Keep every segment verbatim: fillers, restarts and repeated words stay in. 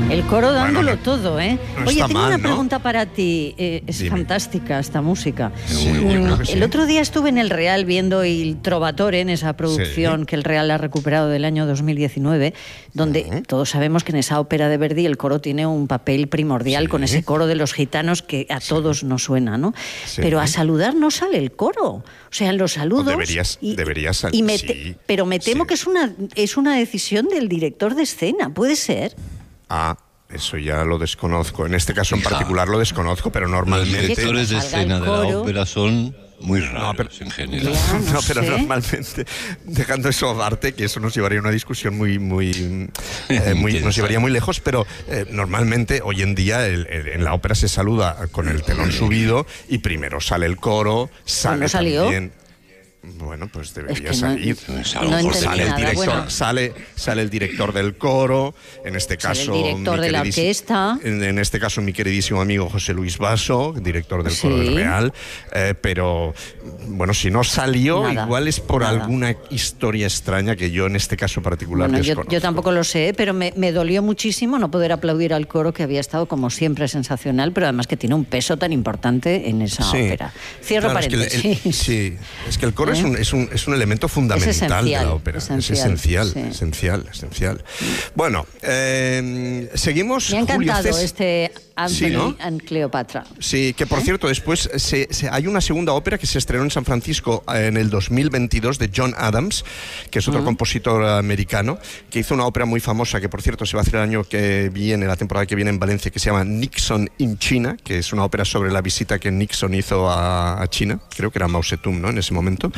El coro dándolo bueno, no, todo, ¿eh? No Oye, tengo mal, una ¿no? pregunta para ti. Eh, es Dime. fantástica esta música. Sí, Mm, yo creo que el sí. otro día estuve en el Real viendo Il Trovatore, en esa producción Sí. que el Real ha recuperado del año dos mil diecinueve, donde Uh-huh. todos sabemos que en esa ópera de Verdi el coro tiene un papel primordial, Sí. con ese coro de los gitanos que a Sí. todos nos suena, ¿no? Sí. Pero a saludar no sale el coro. O sea, en los saludos... deberías- deberías sal- y me sí. te- pero me temo Sí. que es una, es una decisión del director de escena, ¿puede ser? Ah, eso ya lo desconozco. En este caso en Hija. particular lo desconozco, pero Los normalmente... directores de salga el escena de la coro. ópera son muy raros No, pero- en general. Ya, no No, pero sé. normalmente, dejando eso aparte, que eso nos llevaría a una discusión muy, muy, eh, muy nos llevaría muy lejos, pero eh, normalmente hoy en día el- el- en la ópera se saluda con el telón subido y primero sale el coro, sale ¿Cuándo salió? también... Bueno, pues debería Es que no- salir. Es no algo por entendí Sale el nada, director, bueno. sale, sale el director del coro, en este Sale el caso director mi de la queridísimo- orquesta. En, en este caso mi queridísimo amigo José Luis Basso, director del coro Sí. del Real, eh, pero bueno, si no salió, Nada, igual es por nada. alguna historia extraña que yo en este caso particular Bueno, yo, desconozco. yo tampoco lo sé, pero me, me dolió muchísimo no poder aplaudir al coro, que había estado como siempre sensacional, pero además que tiene un peso tan importante en esa Sí. ópera. Cierro Claro, es que el- el- paréntesis. sí, es que el coro ¿Eh? es, un, es, un, es un elemento fundamental Es de esencial, la ópera. esencial, es esencial, sí. esencial, esencial. Bueno, eh, seguimos. Me ha Julio encantado Cés- este Anthony Sí, ¿no? and Cleopatra. Sí, que por ¿Eh? cierto, después se, se- hay una segunda ópera que se estrenó en San Francisco eh, en el dos mil veintidós de John Adams, que es otro compositor americano, que hizo una ópera muy famosa, que por cierto se va a hacer el año que viene, la temporada que viene en Valencia, que se llama Nixon in China, que es una ópera sobre la visita que Nixon hizo a, a China, creo que era Mao Zedong, ¿no?, en ese momento,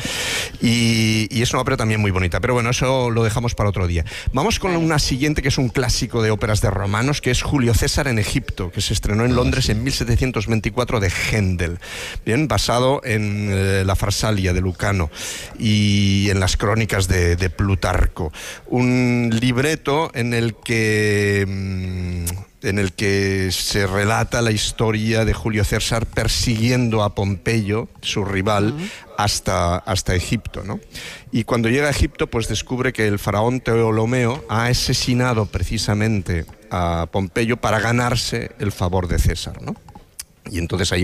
y, y es una ópera también muy bonita, pero bueno, eso lo dejamos para otro día. Vamos con una siguiente, que es un clásico de óperas de romanos, que es Julio César en Egipto, que se estrenó en Londres en mil setecientos veinticuatro de Händel, bien, basado en eh, la Farsalia de Lucano y en las crónicas de, de Plutarco. Un libreto en el que... mm, en el que se relata la historia de Julio César persiguiendo a Pompeyo, su rival, hasta, hasta Egipto, ¿no? Y cuando llega a Egipto, pues descubre que el faraón Ptolomeo ha asesinado precisamente a Pompeyo para ganarse el favor de César, ¿no? Y entonces ahí